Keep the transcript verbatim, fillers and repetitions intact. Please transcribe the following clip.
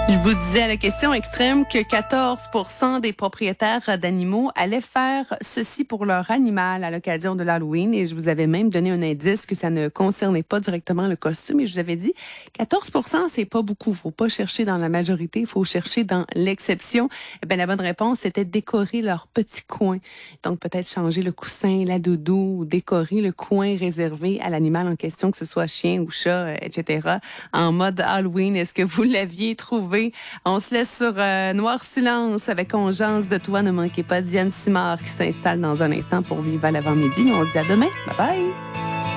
Je vous disais à la question extrême que quatorze pour cent des propriétaires d'animaux allaient faire ceci pour leur animal à l'occasion de l'Halloween. Et je vous avais même donné un indice que ça ne concernait pas directement le costume. Et je vous avais dit, quatorze pour cent, c'est pas beaucoup. Faut pas chercher dans la majorité, il faut chercher dans l'exception. Eh bien, la bonne réponse, c'était décorer leur petit coin. Donc, peut-être changer le coussin, la doudou, ou décorer le coin réservé à l'animal en question, que ce soit chien ou chat, et cetera, en mode Halloween. Est-ce que vous l'aviez trouvé? On se laisse sur euh, Noir Silence avec On jase de toi. Ne manquez pas Diane Simard qui s'installe dans un instant pour Viva l'avant-midi. On se dit à demain. Bye bye!